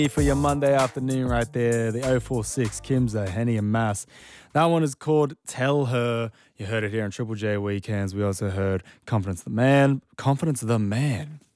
For your Monday afternoon right there, the 046, Kimza, Henny and Mass. That one is called Tell Her. You heard it here on Triple J Weekends. We also heard Confidence the Man.